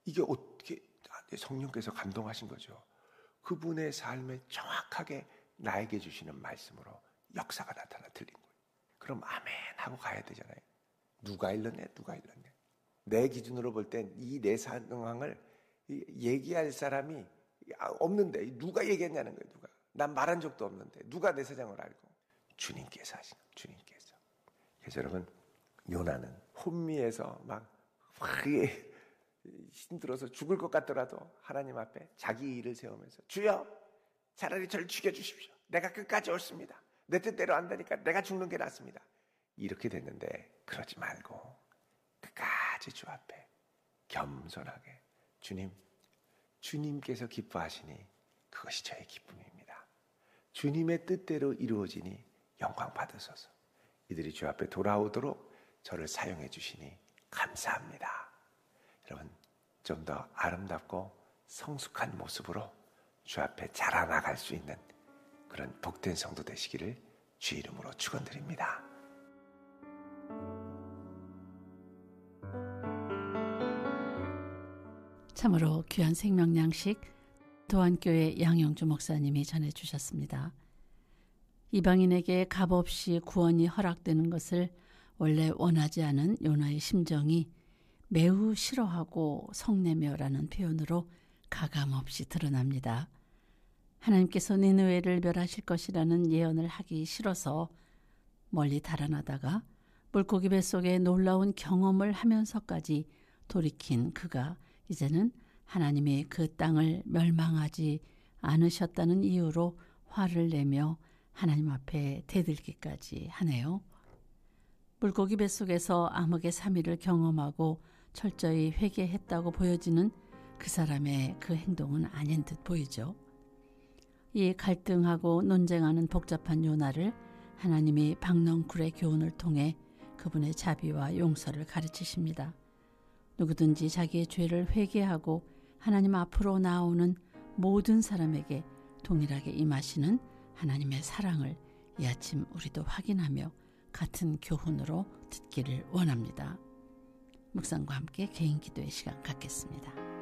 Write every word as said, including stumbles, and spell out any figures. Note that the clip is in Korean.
이게 어떻게 성령께서 감동하신 거죠. 그분의 삶에 정확하게 나에게 주시는 말씀으로 역사가 나타나 틀린 거예요. 그럼 아멘 하고 가야 되잖아요. 누가 일렀네? 누가 일렀네? 내 기준으로 볼 땐 이 내 상황을 얘기할 사람이 없는데 누가 얘기했냐는 거예요. 누가. 난 말한 적도 없는데 누가 내 사정을 알고. 주님께서 하시는 거예요. 주님께서. 그래서 여러분 요나는 혼미해서 막 막 힘들어서 죽을 것 같더라도 하나님 앞에 자기 일을 세우면서 주여 차라리 저를 죽여주십시오. 내가 끝까지 옳습니다. 내 뜻대로 안다니까 내가 죽는 게 낫습니다. 이렇게 됐는데 그러지 말고 끝까지 주 앞에 겸손하게 주님, 주님께서 기뻐하시니 그것이 저의 기쁨입니다. 주님의 뜻대로 이루어지니 영광 받으소서. 이들이 주 앞에 돌아오도록 저를 사용해 주시니 감사합니다. 여러분 좀 더 아름답고 성숙한 모습으로 주 앞에 자라나갈 수 있는 그런 복된 성도 되시기를 주 이름으로 축원드립니다. 참으로 귀한 생명양식 도안교회 양영주 목사님이 전해주셨습니다. 이방인에게 값없이 구원이 허락되는 것을 원래 원하지 않은 요나의 심정이 매우 싫어하고 성내며라는 표현으로 가감없이 드러납니다. 하나님께서 니느웨를 멸하실 것이라는 예언을 하기 싫어서 멀리 달아나다가 물고기 뱃속에 놀라운 경험을 하면서까지 돌이킨 그가 이제는 하나님이 그 땅을 멸망하지 않으셨다는 이유로 화를 내며 하나님 앞에 대들기까지 하네요. 물고기 뱃속에서 암흑의 삼위를 경험하고 철저히 회개했다고 보여지는 그 사람의 그 행동은 아닌 듯 보이죠. 이 갈등하고 논쟁하는 복잡한 요나를 하나님이 박넝쿨의 교훈을 통해 그분의 자비와 용서를 가르치십니다. 누구든지 자기의 죄를 회개하고 하나님 앞으로 나오는 모든 사람에게 동일하게 임하시는 하나님의 사랑을 이 아침 우리도 확인하며 같은 교훈으로 듣기를 원합니다. 묵상과 함께 개인 기도의 시간 갖겠습니다.